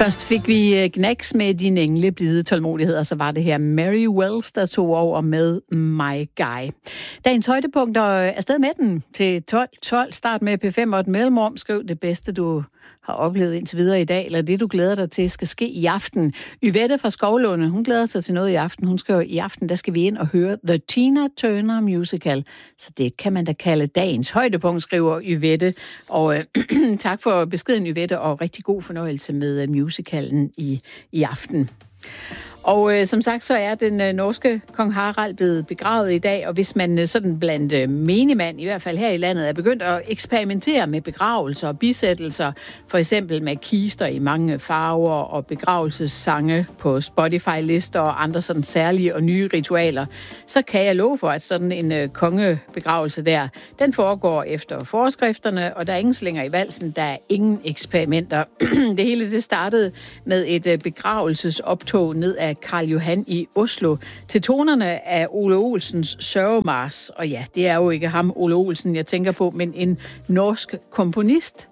Først fik vi Knacks med Din engle blide tålmodighed, og så var det her Mary Wells, der tog over med My Guy. Dagens højdepunkter er stadig med den til 12. Start med P5 og et mellemrum. Skriv det bedste, du har oplevet indtil videre i dag, eller det, du glæder dig til, skal ske i aften. Yvette fra Skovlunde, hun glæder sig til noget i aften. Hun skriver, i aften, der skal vi ind og høre The Tina Turner Musical. Så det kan man da kalde dagens højdepunkt, skriver Yvette. Og tak for beskeden, Yvette, og rigtig god fornøjelse med musicalen i aften. Og som sagt, så er den norske kong Harald blevet begravet i dag, og hvis man sådan blandt menigmand, i hvert fald her i landet, er begyndt at eksperimentere med begravelser og bisættelser, for eksempel med kister i mange farver og begravelsessange på Spotify-lister og andre sådan særlige og nye ritualer, så kan jeg love for, at sådan en kongebegravelse der, den foregår efter forskrifterne, og der er ingen slinger i valsen, der er ingen eksperimenter. Det hele det startede med et begravelsesoptog ned af Karl Johan i Oslo til tonerne af Ole Olsens Sørgemars. Og ja, det er jo ikke ham, Ole Olsen, jeg tænker på, men en norsk komponist,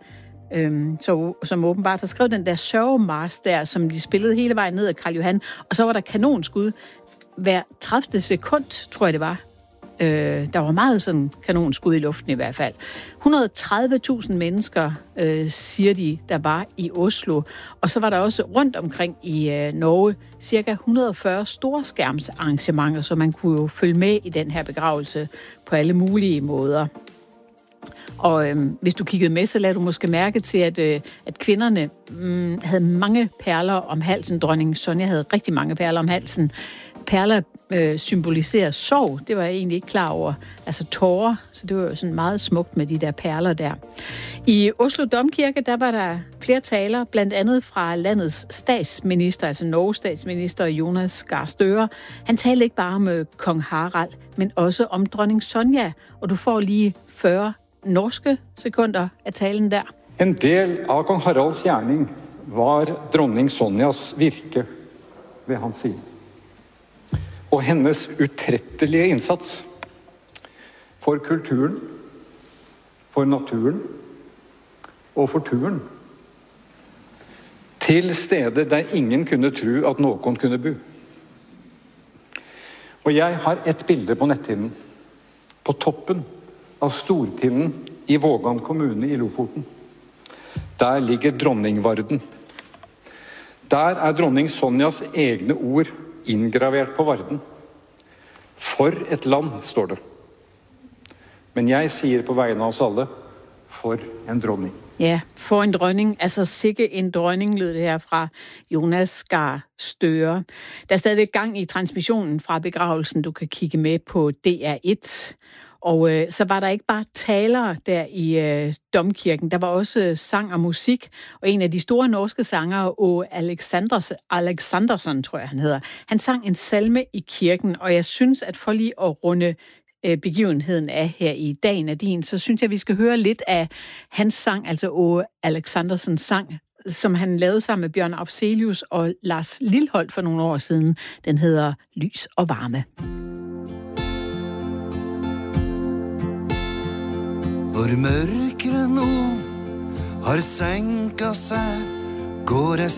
som åbenbart har skrevet den der Sørgemars der, som de spillede hele vejen ned af Karl Johan. Og så var der kanonskud hver 30. sekund, tror jeg det var. Der var meget sådan kanonskud i luften i hvert fald. 130.000 mennesker, siger de, der var i Oslo. Og så var der også rundt omkring i Norge cirka 140 storskærmsarrangementer, så man kunne jo følge med i den her begravelse på alle mulige måder. Og hvis du kiggede med, så lagde du måske mærke til, at kvinderne havde mange perler om halsen. Dronning Sonja havde rigtig mange perler om halsen. Perler symboliserer sorg, det var jeg egentlig ikke klar over. Altså tårer, så det var jo sådan meget smukt med de der perler der. I Oslo Domkirke, der var der flere taler, blandt andet fra landets statsminister, altså Norges statsminister Jonas Gahr Støre. Han talte ikke bare om kong Harald, men også om dronning Sonja, og du får lige 40 norske sekunder af talen der. En del av kong Haralds gjerning var dronning Sonjas virke ved hans side. Og hennes utrettelige indsats for kulturen, for naturen og for turen. Til steder der ingen kunne tro at noen kunne bo. Og jeg har et bilde på netthinnen. På toppen av Stortinden i Vågan kommune i Lofoten. Der ligger dronningvarden. Der er dronning Sonjas egne ord inngravert på varden. For et land, står det. Men jeg sier på vegne av oss alle, for en dronning. Ja, for en dronning. Altså sikke en dronning, lød det her fra Jonas Gahr Støre. Der er stadigvæk gang i transmissionen fra begravelsen. Du kan kigge med på DR1. Og så var der ikke bare talere der i Domkirken, der var også sang og musik, og en af de store norske sangere, Åge Alexandersson, tror jeg han hedder, han sang en salme i kirken, og jeg synes, at for lige at runde begivenheden af her i Dagen Nadine, så synes jeg, vi skal høre lidt af hans sang, altså Åge Alexanderssons sang, som han lavede sammen med Bjørn Afzelius og Lars Lilholt for nogle år siden. Den hedder Lys og varme. Når mørket nå har senket seg, går jeg